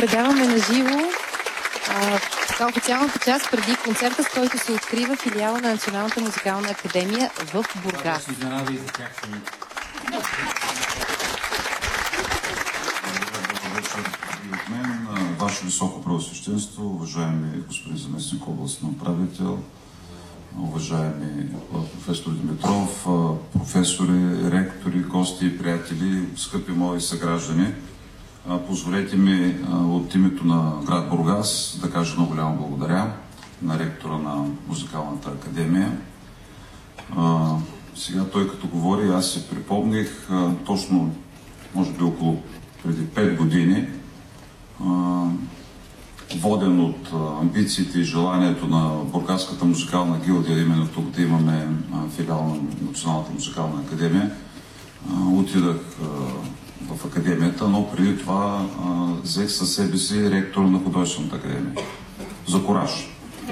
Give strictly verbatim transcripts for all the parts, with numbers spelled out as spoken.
предаваме на живо така официалната част преди концерта, с който се открива филиала на Националната музикална академия в Бургас. От мен, Ваше Високо Преосвещенство, уважаеми господин заместник областен управител, уважаеми професор Димитров, професори, ректори, гости и приятели, скъпи мои съграждани, позволете ми от името на град Бургас да кажа много голямо благодаря на ректора на Музикалната академия. Сега той като говори, аз се припомних точно, може би около преди пет години, воден от амбициите и желанието на Бургаската музикална гилдия, именно тук да имаме филиал на Националната музикална академия, отидах в академията, но преди това взех със себе си ректор на Художествената академия. За кураж.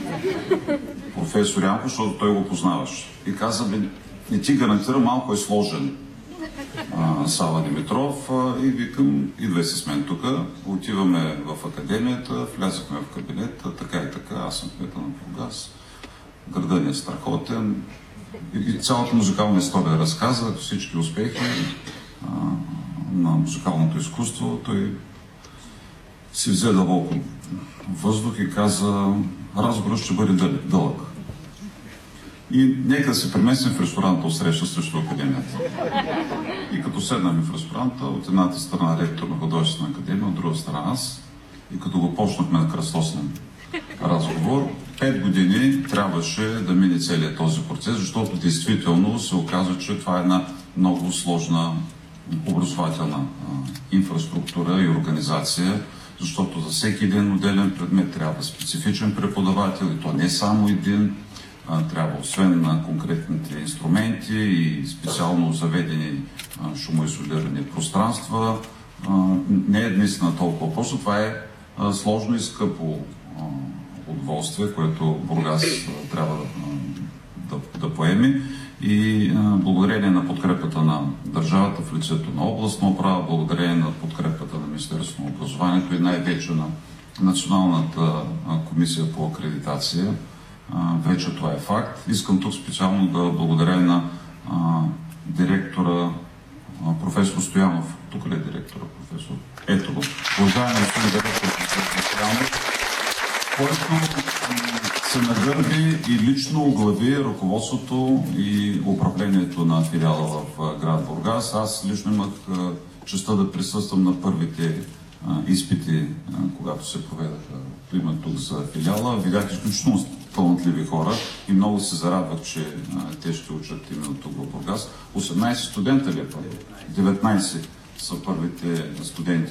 Професор Янко, защото той го познаваш. И каза ми, не ти гарантира, малко е сложен. Сава Димитров, и викам, идвай с мен тук, отиваме в академията, влязахме в кабинета, така и така, аз съм кмета на Бургас, града ни е страхотен и цялата музикална история разказа, всички успехи а, на музикалното изкуство. Той си взе дълбоко въздух и каза, разговорът ще бъде дълъг. И нека да се преместим в ресторанта от среща срещу академията. И като седнаме в ресторанта, от едната страна ректор на Художествена академия, от друга страна аз, и като го почнахме на кръстосен разговор, пет години трябваше да мине целият този процес, защото действително се оказа, че това е една много сложна образователна а, инфраструктура и организация, защото за всеки един отделен предмет трябва специфичен преподавател, и то не само един. Трябва, освен на конкретните инструменти и специално заведени шумоизолирани пространства, не е наистина толкова просто. Това е сложно и скъпо удоволствие, което Бургас трябва да, да, да поеме. И благодарение на подкрепата на държавата в лицето на областна управа, благодарение на подкрепата на Министерството на образованието и най-вече на Националната комисия по акредитация, вече това е факт. Искам тук специално да благодаря на а, директора, а, професор Стоянов. Тук ли е директора, професор? Ето го. Уважаеми господин директор, професор Стоянов, който се нагърби и лично оглави ръководството и управлението на филиала в град Бургас. Аз лично имах а, честта да присъствам на първите а, изпити, а, когато се проведаха именно тук за филиала. Видях изключително талантливи хора и много се зарадвах, че а, те ще учат именно тук в Бургас. осемнайсет студента ли е? деветнайсет са първите студенти